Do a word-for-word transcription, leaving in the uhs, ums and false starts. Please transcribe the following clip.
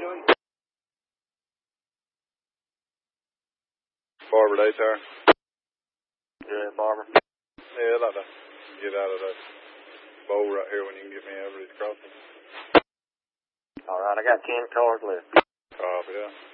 doing? Barber Daytime. Yeah, Barber. Yeah, I'd like to get out of that bowl right here when you can get me over these crossings. All right, I got ten cars left. Copy, yeah.